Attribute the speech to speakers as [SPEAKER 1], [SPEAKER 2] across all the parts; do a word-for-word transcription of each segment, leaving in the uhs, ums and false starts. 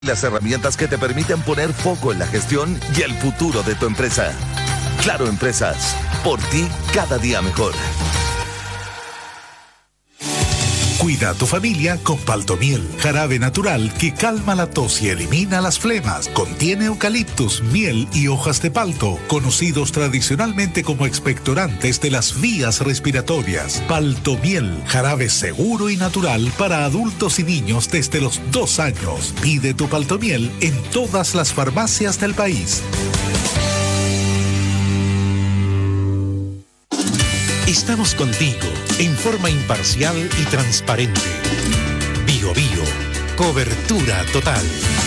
[SPEAKER 1] Las herramientas que te permiten poner foco en la gestión y el futuro de tu empresa. Claro Empresas, por ti cada día mejor.
[SPEAKER 2] Cuida a tu familia con Paltomiel, jarabe natural que calma la tos y elimina las flemas. Contiene eucaliptus, miel y hojas de palto, conocidos tradicionalmente como expectorantes de las vías respiratorias. Paltomiel, jarabe seguro y natural para adultos y niños desde los dos años. Pide tu Paltomiel en todas las farmacias del país.
[SPEAKER 3] Estamos contigo en forma imparcial y transparente. Bio Bio, cobertura total.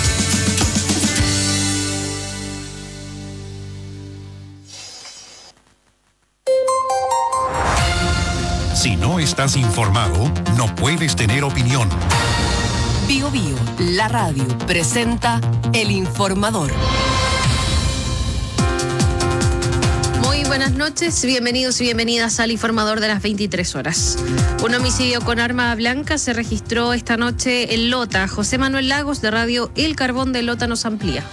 [SPEAKER 3] Si no estás informado, no puedes tener opinión.
[SPEAKER 4] Bio Bio, la radio, presenta El Informador.
[SPEAKER 5] Buenas noches, bienvenidos y bienvenidas al Informador de las veintitrés horas. Un homicidio con arma blanca se registró esta noche en Lota. José Manuel Lagos, de Radio El Carbón de Lota, nos amplía.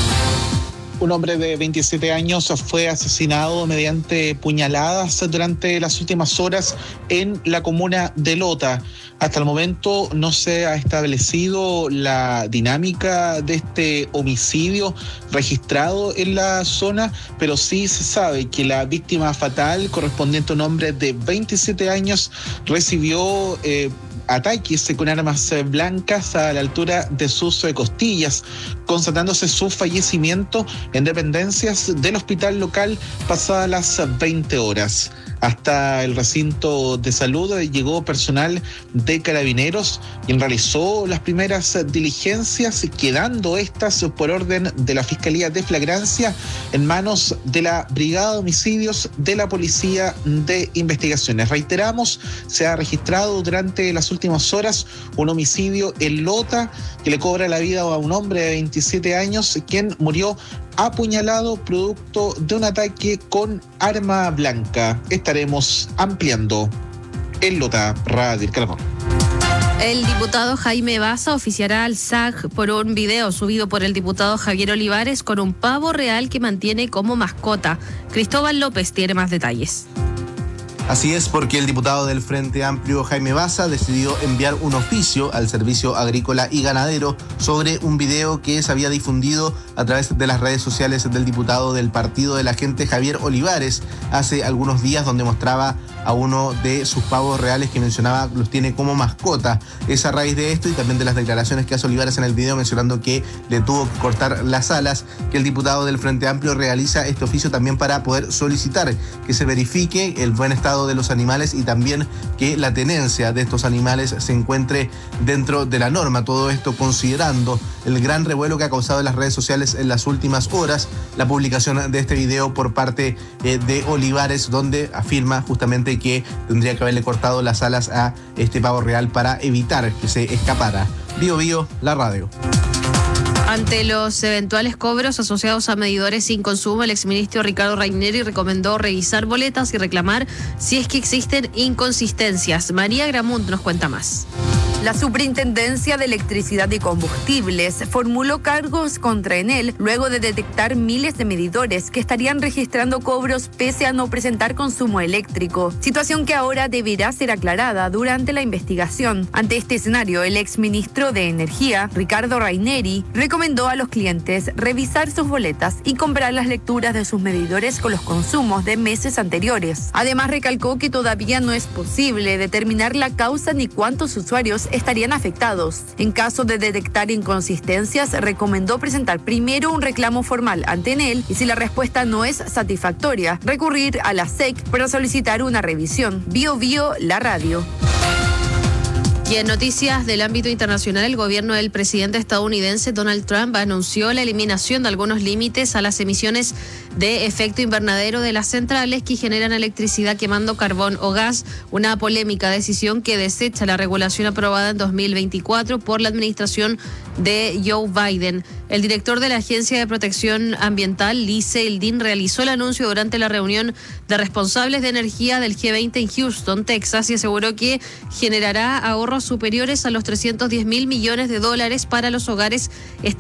[SPEAKER 6] Un hombre de veintisiete años fue asesinado mediante puñaladas durante las últimas horas en la comuna de Lota. Hasta el momento no se ha establecido la dinámica de este homicidio registrado en la zona, pero sí se sabe que la víctima fatal, correspondiente a un hombre de veintisiete años, recibió eh, ataques con armas blancas a la altura de sus costillas, constatándose su fallecimiento en dependencias del hospital local pasadas las veinte horas. Hasta el recinto de salud llegó personal de Carabineros, quien realizó las primeras diligencias, quedando estas por orden de la Fiscalía de Flagrancia en manos de la Brigada de Homicidios de la Policía de Investigaciones. Reiteramos, se ha registrado durante las últimas horas un homicidio en Lota que le cobra la vida a un hombre de veintisiete años, quien murió apuñalado producto de un ataque con arma blanca. Estaremos ampliando en Lota, Radio El Carbón.
[SPEAKER 5] El diputado Jaime Baza oficiará al S A C por un video subido por el diputado Javier Olivares con un pavo real que mantiene como mascota. Cristóbal López tiene más detalles.
[SPEAKER 7] Así es, porque el diputado del Frente Amplio, Jaime Baza, decidió enviar un oficio al Servicio Agrícola y Ganadero sobre un video que se había difundido a través de las redes sociales del diputado del Partido de la Gente, Javier Olivares, hace algunos días, donde mostraba a uno de sus pavos reales que mencionaba los tiene como mascota. Es a raíz de esto y también de las declaraciones que hace Olivares en el video, mencionando que le tuvo que cortar las alas, que el diputado del Frente Amplio realiza este oficio también para poder solicitar que se verifique el buen estado de los animales y también que la tenencia de estos animales se encuentre dentro de la norma. Todo esto considerando el gran revuelo que ha causado en las redes sociales en las últimas horas la publicación de este video por parte eh, de Olivares, donde afirma justamente que tendría que haberle cortado las alas a este pavo real para evitar que se escapara. Bio Bio, la radio.
[SPEAKER 5] Ante los eventuales cobros asociados a medidores sin consumo, el exministro Ricardo Raineri recomendó revisar boletas y reclamar si es que existen inconsistencias. María Gramunt nos cuenta más.
[SPEAKER 8] La Superintendencia de Electricidad y Combustibles formuló cargos contra Enel luego de detectar miles de medidores que estarían registrando cobros pese a no presentar consumo eléctrico, situación que ahora deberá ser aclarada durante la investigación. Ante este escenario, el exministro de Energía, Ricardo Raineri, recomendó a los clientes revisar sus boletas y comparar las lecturas de sus medidores con los consumos de meses anteriores. Además, recalcó que todavía no es posible determinar la causa ni cuántos usuarios estarían afectados. En caso de detectar inconsistencias, recomendó presentar primero un reclamo formal ante Enel y, si la respuesta no es satisfactoria, recurrir a la S E C para solicitar una revisión. Bio Bio, la radio.
[SPEAKER 5] Y en noticias del ámbito internacional, el gobierno del presidente estadounidense Donald Trump anunció la eliminación de algunos límites a las emisiones de efecto invernadero de las centrales que generan electricidad quemando carbón o gas, una polémica decisión que desecha la regulación aprobada en dos mil veinticuatro por la administración de Joe Biden. El director de la Agencia de Protección Ambiental, Lee Zeldin, realizó el anuncio durante la reunión de responsables de energía del G veinte en Houston, Texas, y aseguró que generará ahorros superiores a los trescientos diez mil millones de dólares para los hogares estadounidenses